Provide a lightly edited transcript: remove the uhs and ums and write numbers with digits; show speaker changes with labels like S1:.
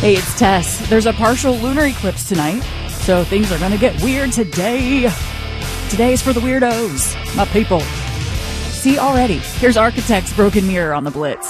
S1: Hey, it's Tess. There's a partial lunar eclipse tonight, so things are going to get weird today. Today is for the weirdos, not people. See already. Here's Architect's Broken Mirror on the Blitz.